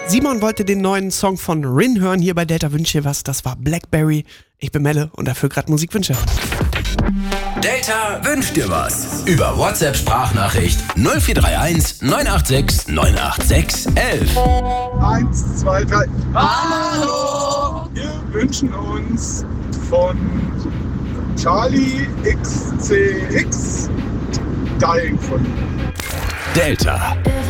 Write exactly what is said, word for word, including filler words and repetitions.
Simon wollte den neuen Song von Rin hören, hier bei Delta Wünsch dir was. Das war Blackberry. Ich bin Melle und dafür gerade Musikwünsche. Delta wünscht dir was. Über WhatsApp-Sprachnachricht null vier drei eins neun acht sechs neun acht sechs elf. Eins, zwei, drei. Hallo! Wir wünschen uns von Charlie X C X Dying for You. Delta.